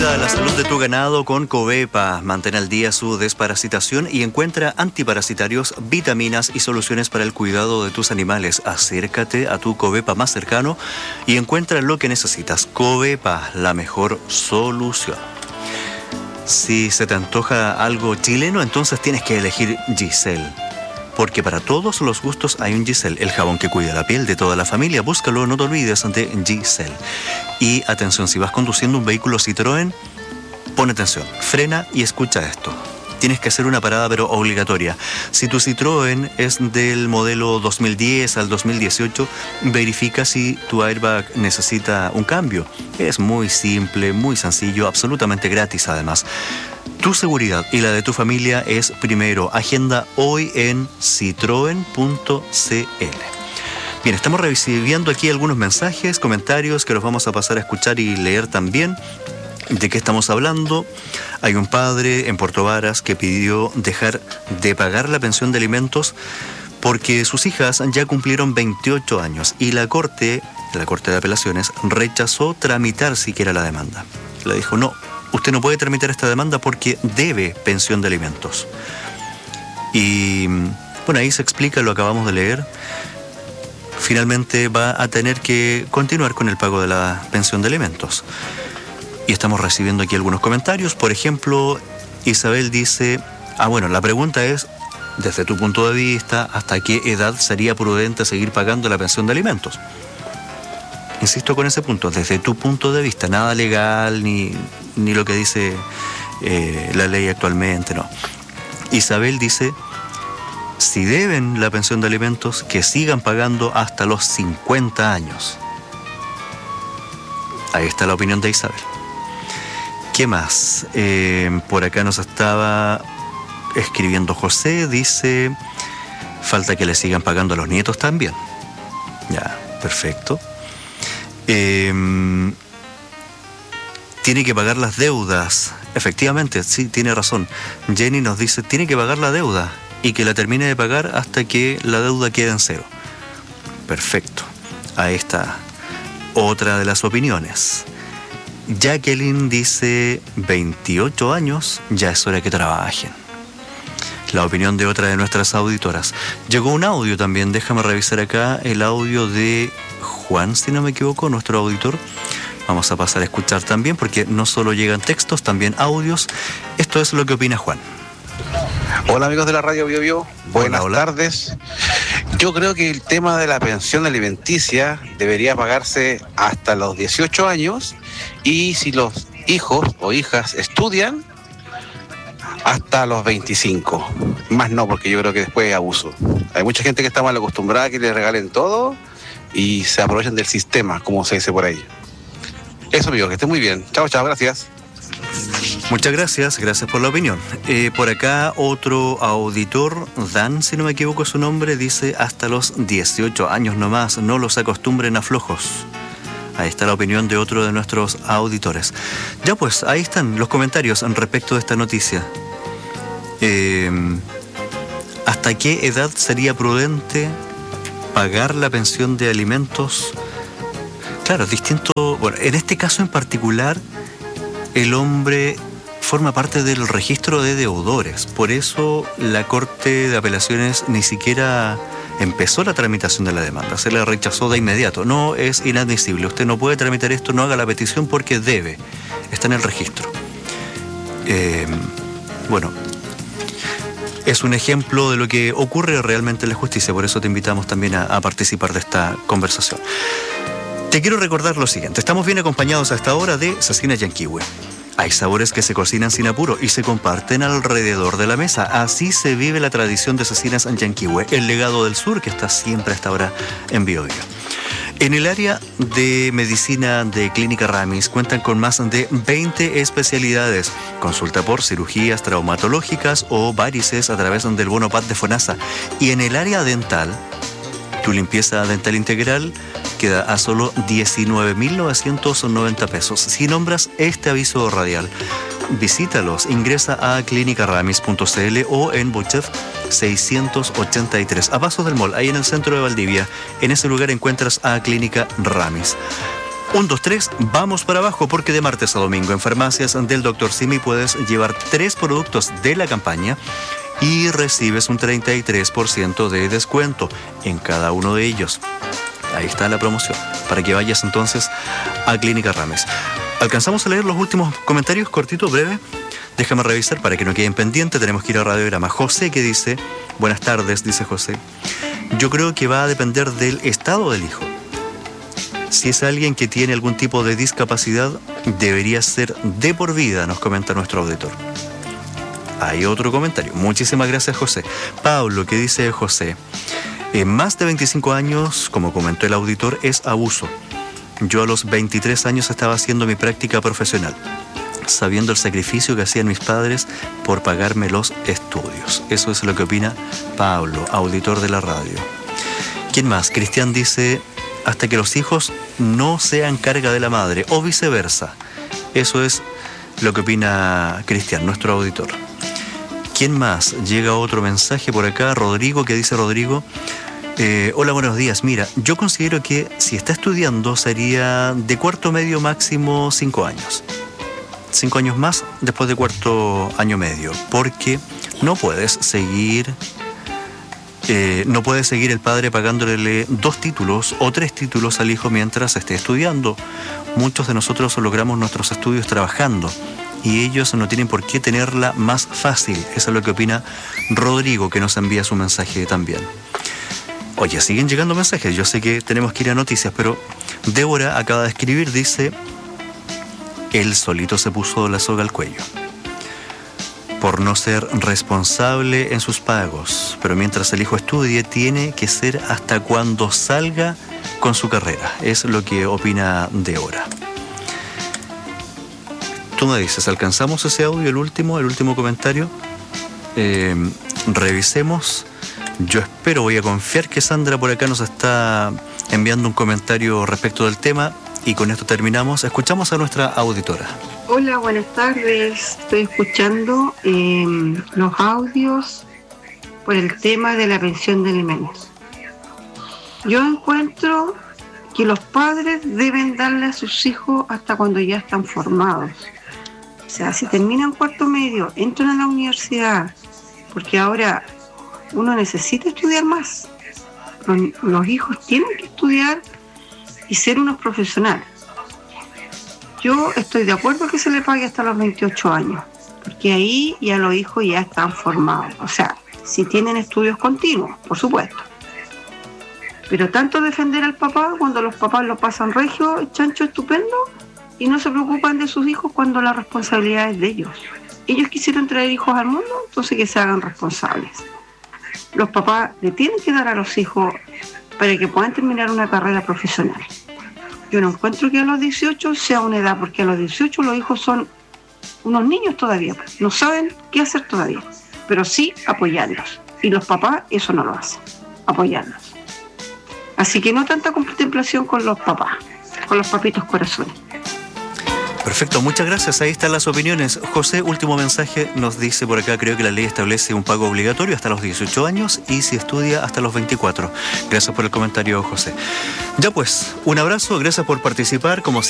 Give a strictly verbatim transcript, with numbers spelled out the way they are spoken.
Cuida la salud de tu ganado con Covepa. Mantén al día su desparasitación y encuentra antiparasitarios, vitaminas y soluciones para el cuidado de tus animales. Acércate a tu Covepa más cercano y encuentra lo que necesitas. Covepa, la mejor solución. Si se te antoja algo chileno, entonces tienes que elegir Giselle. Porque para todos los gustos hay un Giselle, el jabón que cuida la piel de toda la familia. Búscalo, no te olvides de Giselle. Y atención, si vas conduciendo un vehículo Citroën, pon atención, frena y escucha esto. Tienes que hacer una parada, pero obligatoria. Si tu Citroën es del modelo dos mil diez al dos mil dieciocho, verifica si tu airbag necesita un cambio. Es muy simple, muy sencillo, absolutamente gratis además. Tu seguridad y la de tu familia es primero. Agenda hoy en citroen punto c l. Bien, estamos recibiendo aquí algunos mensajes, comentarios que los vamos a pasar a escuchar y leer también. ¿De qué estamos hablando? Hay un padre en Puerto Varas que pidió dejar de pagar la pensión de alimentos porque sus hijas ya cumplieron veintiocho años y la Corte, la Corte de Apelaciones, rechazó tramitar siquiera la demanda. Le dijo, no, usted no puede tramitar esta demanda porque debe pensión de alimentos. Y bueno, ahí se explica, lo acabamos de leer. Finalmente va a tener que continuar con el pago de la pensión de alimentos. Y estamos recibiendo aquí algunos comentarios. Por ejemplo, Isabel dice, ah bueno, la pregunta es, desde tu punto de vista, ¿hasta qué edad sería prudente seguir pagando la pensión de alimentos? Insisto con ese punto, desde tu punto de vista, nada legal ni, ni lo que dice eh, la ley actualmente, no. Isabel dice, si deben la pensión de alimentos, que sigan pagando hasta los cincuenta años. Ahí está la opinión de Isabel. ¿Qué más? Eh, por acá nos estaba escribiendo José, dice, falta que le sigan pagando a los nietos también. Ya, perfecto. Eh, tiene que pagar las deudas. Efectivamente, sí, tiene razón. Jenny nos dice, tiene que pagar la deuda y que la termine de pagar hasta que la deuda quede en cero. Perfecto. Ahí está otra de las opiniones. Jacqueline dice, veintiocho años, ya es hora que trabajen. La opinión de otra de nuestras auditoras. Llegó un audio también, déjame revisar acá el audio de Juan, si no me equivoco, nuestro auditor. Vamos a pasar a escuchar también, porque no solo llegan textos, también audios. Esto es lo que opina Juan. Hola amigos de la Radio Bio Bio, buenas hola, hola. tardes. Yo creo que el tema de la pensión alimenticia debería pagarse hasta los dieciocho años y si los hijos o hijas estudian, hasta los veinticinco. Más no, porque yo creo que después es abuso. Hay mucha gente que está mal acostumbrada a que le regalen todo y se aprovechan del sistema, como se dice por ahí. Eso, amigos, que estén muy bien. Chao, chao, gracias. Muchas gracias, gracias por la opinión. Eh, por acá otro auditor, Dan, si no me equivoco su nombre, dice hasta los dieciocho años nomás, no los acostumbren a flojos. Ahí está la opinión de otro de nuestros auditores. Ya pues, ahí están los comentarios respecto de esta noticia. Eh, ¿Hasta qué edad sería prudente pagar la pensión de alimentos? Claro, es distinto. Bueno, en este caso en particular, el hombre forma parte del registro de deudores. Por eso la Corte de Apelaciones ni siquiera empezó la tramitación de la demanda. Se la rechazó de inmediato. No, es inadmisible. Usted no puede tramitar esto, no haga la petición porque debe. Está en el registro. Eh, bueno, es un ejemplo de lo que ocurre realmente en la justicia. Por eso te invitamos también a, a participar de esta conversación. Te quiero recordar lo siguiente. Estamos bien acompañados a esta hora de Cecinas Yanquihue. Hay sabores que se cocinan sin apuro y se comparten alrededor de la mesa. Así se vive la tradición de Cecinas Yanquihue, el legado del sur que está siempre hasta ahora en Bio Bio. En el área de medicina de Clínica Ramis cuentan con más de veinte especialidades. Consulta por cirugías traumatológicas o varices a través del bono P A D de FONASA. Y en el área dental, tu limpieza dental integral queda a solo diecinueve mil novecientos noventa pesos. Si nombras este aviso radial, visítalos, ingresa a clínica ramis punto c l o en Bochef seiscientos ochenta y tres, a pasos del mall, ahí en el centro de Valdivia. En ese lugar encuentras a Clínica Ramis. Un, dos, tres, vamos para abajo, porque de martes a domingo en farmacias del doctor Simi puedes llevar tres productos de la campaña y recibes un treinta y tres por ciento de descuento en cada uno de ellos. Ahí está la promoción, para que vayas entonces a Clínica Rames. ¿Alcanzamos a leer los últimos comentarios? Cortito, breve. Déjame revisar para que no queden pendientes. Tenemos que ir a Radiograma. José, que dice, buenas tardes, dice José. Yo creo que va a depender del estado del hijo. Si es alguien que tiene algún tipo de discapacidad, debería ser de por vida, nos comenta nuestro auditor. Hay otro comentario. Muchísimas gracias, José. Pablo, que dice José, en más de veinticinco años, como comentó el auditor, es abuso. Yo a los veintitrés años estaba haciendo mi práctica profesional, sabiendo el sacrificio que hacían mis padres por pagarme los estudios. Eso es lo que opina Pablo, auditor de la radio. ¿Quién más? Cristian dice, hasta que los hijos no sean carga de la madre, o viceversa. Eso es lo que opina Cristian, nuestro auditor. ¿Quién más? Llega otro mensaje por acá, Rodrigo, que dice Rodrigo, eh, hola, buenos días. Mira, yo considero que si está estudiando sería de cuarto medio máximo cinco años. Cinco años más después de cuarto año medio, porque no puedes seguir... Eh, no puede seguir el padre pagándole dos títulos o tres títulos al hijo mientras esté estudiando. Muchos de nosotros logramos nuestros estudios trabajando y ellos no tienen por qué tenerla más fácil. Eso es lo que opina Rodrigo, que nos envía su mensaje también. Oye, siguen llegando mensajes. Yo sé que tenemos que ir a noticias, pero Débora acaba de escribir, dice, él solito se puso la soga al cuello por no ser responsable en sus pagos, pero mientras el hijo estudie tiene que ser hasta cuando salga con su carrera. Es lo que opina Débora. Tú me dices, ¿alcanzamos ese audio, el último, el último comentario? Eh, revisemos. Yo espero, voy a confiar que Sandra por acá nos está enviando un comentario respecto del tema y con esto terminamos. Escuchamos a nuestra auditora. Hola, buenas tardes. Estoy escuchando eh, los audios por el tema de la pensión de alimentos. Yo encuentro que los padres deben darle a sus hijos hasta cuando ya están formados. O sea, si terminan cuarto medio, entran a la universidad, porque ahora uno necesita estudiar más. Los, los hijos tienen que estudiar y ser unos profesionales. Yo estoy de acuerdo que se le pague hasta los veintiocho años, porque ahí ya los hijos ya están formados. O sea, si tienen estudios continuos, por supuesto. Pero tanto defender al papá cuando los papás lo pasan regio, chancho estupendo, y no se preocupan de sus hijos cuando la responsabilidad es de ellos. Ellos quisieron traer hijos al mundo, entonces que se hagan responsables. Los papás le tienen que dar a los hijos para que puedan terminar una carrera profesional. Yo no encuentro que a los dieciocho sea una edad, porque a los dieciocho los hijos son unos niños todavía, no saben qué hacer todavía, pero sí apoyarlos. Y los papás eso no lo hacen, apoyarlos. Así que no tanta contemplación con los papás, con los papitos corazones. Perfecto, muchas gracias. Ahí están las opiniones. José, último mensaje, nos dice por acá, creo que la ley establece un pago obligatorio hasta los dieciocho años y si estudia hasta los veinticuatro. Gracias por el comentario, José. Ya pues, un abrazo, gracias por participar, como siempre.